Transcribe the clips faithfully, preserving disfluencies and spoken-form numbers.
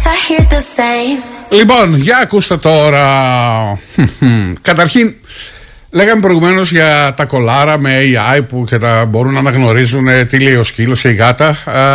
Λοιπόν, για ακούστε τώρα. Καταρχήν, λέγαμε προηγουμένως για τα κολάρα με έι άι που και τα μπορούν να αναγνωρίζουν τι λέει ο σκύλος ή η γάτα.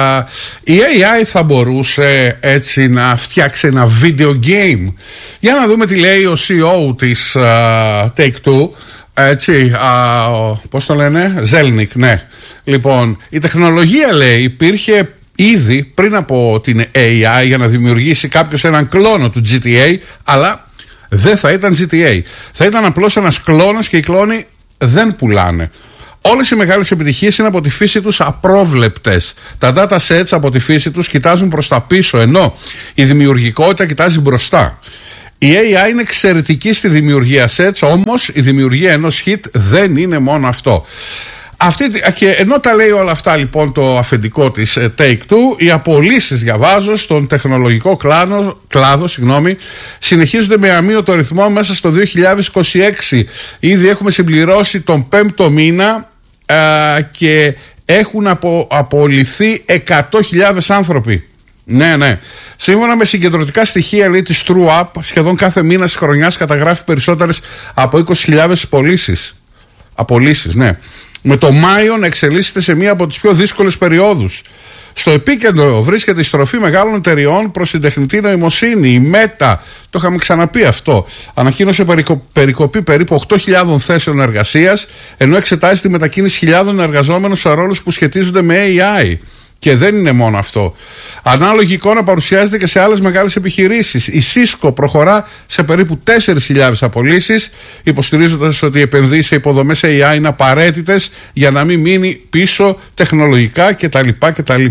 Η έι άι θα μπορούσε έτσι να φτιάξει ένα video game. Για να δούμε τι λέει ο σι ι ο της Take-Two. Έτσι, α, πώς το λένε, Zelnick, ναι. Λοιπόν, η τεχνολογία, λέει, υπήρχε ήδη πριν από την έι άι για να δημιουργήσει κάποιος έναν κλόνο του τζι τι έι, αλλά δεν θα ήταν τζι τι έι. Θα ήταν απλώς ένας κλόνος και οι κλόνοι δεν πουλάνε. Όλες οι μεγάλες επιτυχίες είναι από τη φύση τους απρόβλεπτες. Τα data sets από τη φύση τους κοιτάζουν προς τα πίσω, ενώ η δημιουργικότητα κοιτάζει μπροστά. Η έι άι είναι εξαιρετική στη δημιουργία sets, όμως η δημιουργία ενός hit δεν είναι μόνο αυτό. Αυτή, και ενώ τα λέει όλα αυτά λοιπόν το αφεντικό της Take-Two, οι απολύσεις, διαβάζω, στον τεχνολογικό κλάδο, κλάδο συγγνώμη, συνεχίζονται με αμύωτο ρυθμό μέσα στο δύο χιλιάδες είκοσι έξι. Ήδη έχουμε συμπληρώσει τον πέμπτο μήνα α, και έχουν απο, απολυθεί εκατό χιλιάδες άνθρωποι. Ναι, ναι. Σύμφωνα με συγκεντρωτικά στοιχεία, λέει, της TrueUp, σχεδόν κάθε μήνα της χρονιάς καταγράφει περισσότερες από είκοσι χιλιάδες πωλήσεις. Απολύσεις, ναι. Με το Μάιο να εξελίσσεται σε μία από τις πιο δύσκολες περιόδους. Στο επίκεντρο βρίσκεται η στροφή μεγάλων εταιριών προς την τεχνητή νοημοσύνη. Η Meta, το είχαμε ξαναπεί αυτό, ανακοίνωσε περικο, περικοπή περίπου οκτώ χιλιάδες θέσεων εργασίας, ενώ εξετάζει τη μετακίνηση χιλιάδων εργαζόμενων σε ρόλους που σχετίζονται με έι άι. Και δεν είναι μόνο αυτό. Ανάλογη εικόνα παρουσιάζεται και σε άλλες μεγάλες επιχειρήσεις. Η Cisco προχωρά σε περίπου τέσσερις χιλιάδες απολύσεις, υποστηρίζοντας ότι οι επενδύσεις σε υποδομές έι άι είναι απαραίτητες για να μην μείνει πίσω τεχνολογικά κτλ. κτλ.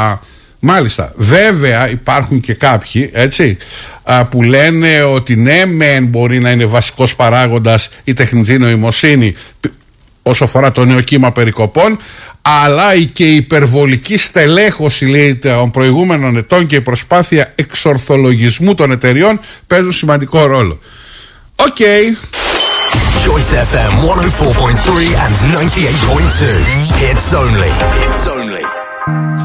Μάλιστα. Βέβαια υπάρχουν και κάποιοι, έτσι, που λένε ότι ναι, μεν μπορεί να είναι βασικός παράγοντας η τεχνητή νοημοσύνη όσο αφορά το νέο κύμα περικοπών, αλλά και η υπερβολική στελέχωση, λέει, των προηγούμενων ετών και η προσπάθεια εξορθολογισμού των εταιριών παίζουν σημαντικό ρόλο. Οκ. Okay. Choice εφ εμ εκατό τέσσερα κόμμα τρία and ninety-eight point two. It's only. It's only.